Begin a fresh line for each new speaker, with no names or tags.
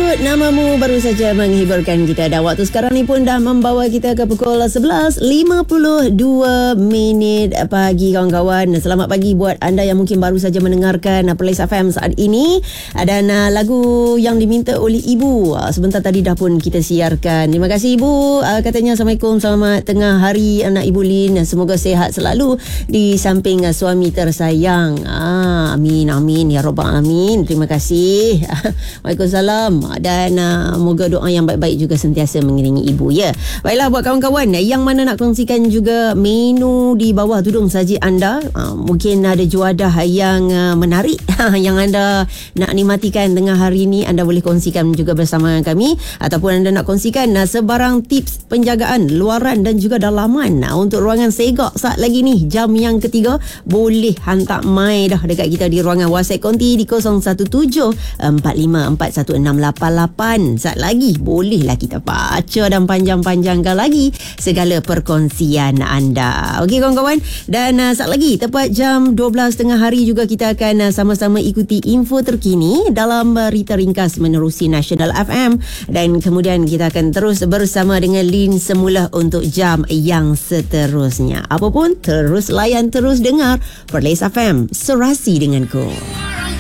Sebut namamu baru saja menghiburkan kita, dan waktu sekarang ni pun dah membawa kita ke pukul 11.52 pagi kawan-kawan. Selamat pagi buat anda yang mungkin baru saja mendengarkan Perlis FM saat ini. Dan lagu yang diminta oleh Ibu sebentar tadi dah pun kita siarkan. Terima kasih Ibu. Katanya Assalamualaikum, selamat tengah hari anak Ibu Lin. Semoga sihat selalu di samping suami tersayang. Amin amin ya rabbal alamin. Terima kasih. Waalaikumsalam. Dan moga doa yang baik-baik juga sentiasa mengiringi ibu, ya. Baiklah buat kawan-kawan yang mana nak kongsikan juga menu di bawah tudung saji anda, mungkin ada juadah yang menarik yang anda nak nikmatikan tengah hari ini, anda boleh kongsikan juga bersama kami, ataupun anda nak kongsikan sebarang tips penjagaan luaran dan juga dalaman untuk ruangan segak saat lagi ni jam yang ketiga, boleh hantar mai dah dekat kita di ruangan WhatsApp konti di 0174541688. Saat lagi bolehlah kita baca dan panjang-panjangkan lagi segala perkongsian anda. Okey kawan-kawan, dan saat lagi tepat jam 12 tengah hari juga kita akan sama-sama ikuti info terkini dalam berita ringkas menerusi National FM, dan kemudian kita akan terus bersama dengan Lin semula untuk jam yang seterusnya. Apapun terus layan, terus dengar Perlis FM, serasi denganku.